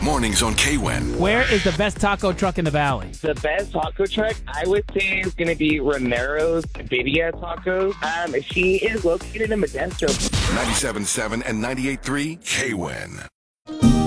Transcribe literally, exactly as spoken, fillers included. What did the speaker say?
Mornings on K W E N. Where is the best taco truck in the valley? The best taco truck, I would say, is going to be Romero's Birria Tacos. Um, she is located in Modesto. ninety-seven point seven and ninety-eight point three K W E N.